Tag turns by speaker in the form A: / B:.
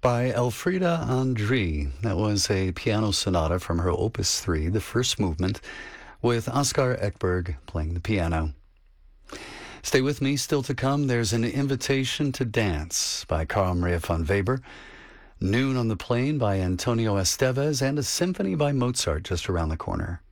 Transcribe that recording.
A: by Elfriede André. That was a piano sonata from her Opus 3, the first movement, with Oskar Ekberg playing the piano. Stay with me. Still to come, there's an Invitation to Dance by Carl Maria von Weber, Noon on the Plain by Antonio Estevez, and a symphony by Mozart just around the corner.